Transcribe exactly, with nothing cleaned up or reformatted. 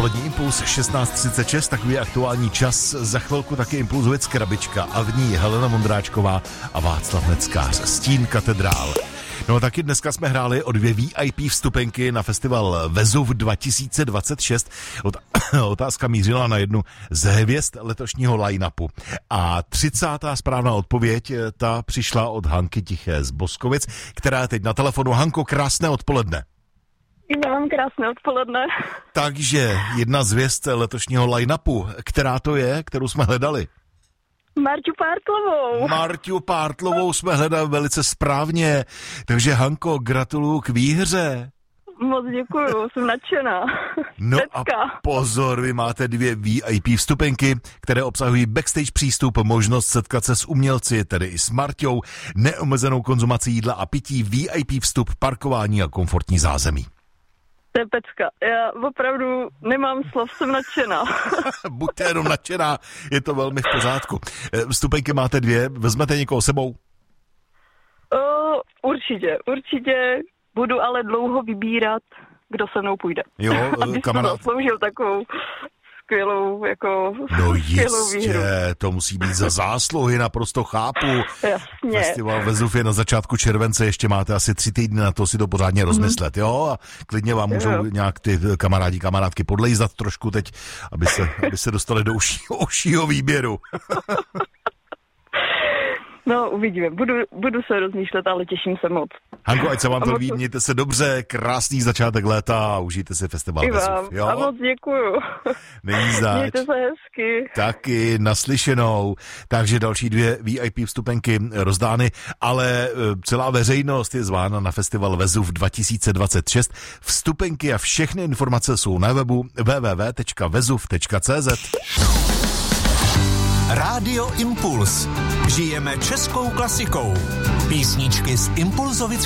Dopolední impuls šestnáct třicet šest, takový aktuální čas. Za chvilku taky Impuls Hvězd Krabička a v ní Helena Mondráčková a Václav Neckář. Stín katedrál. No taky dneska jsme hráli o dvě V I P vstupenky na festival Vezuv dva tisíce dvacet šest. Otázka mířila na jednu z hvězd letošního line-upu. A třicátá správná odpověď, ta přišla od Hanky Tiché z Boskovic, která je teď na telefonu. Hanko, krásné odpoledne. Mám krásné odpoledne. Takže jedna z hvězd letošního line-upu, která to je, kterou jsme hledali? Marťu Pártlovou. Marťu Pártlovou jsme hledali velice správně. Takže Hanko, gratuluju k výhře. Moc děkuju, jsem nadšená. No Teďka. A pozor, vy máte dvě V I P vstupenky, které obsahují backstage přístup, možnost setkat se s umělci, tedy i s Marťou, neomezenou konzumací jídla a pití, V I P vstup, parkování a komfortní zázemí. To je pecka. Já opravdu nemám slov, jsem nadšená. Buďte jenom nadšená, je to velmi v pořádku. Vstupenky máte dvě, vezmete někoho sebou? O, určitě, určitě. Budu ale dlouho vybírat, kdo se mnou půjde. Jo, kamarád. Zasloužil takovou skvělou, jako no skvělou výhru. jistě, to musí být za zásluhy, naprosto chápu. Jasně. Festival Vezuv je na začátku července, ještě máte asi tři týdny na to si to pořádně rozmyslet, jo? A klidně vám můžou jo. nějak ty kamarádi, kamarádky podlejzat trošku teď, aby se, aby se dostali do užšího, užšího výběru. No, uvidíme. Budu, budu se rozmýšlet, ale těším se moc. Hanko, ať se vám to moc... líbí, mějte se dobře, krásný začátek léta a užijte si festival Vezuv, jo? A moc děkuju. Není zač. Mějte se hezky. Taky, naslyšenou. Takže další dvě V I P vstupenky rozdány, ale celá veřejnost je zvána na festival Vezuv dva tisíce dvacet šest. Vstupenky a všechny informace jsou na webu w w w tečka vezuv tečka c z. Rádio Impuls. Žijeme českou klasikou. Písničky z Impulzovic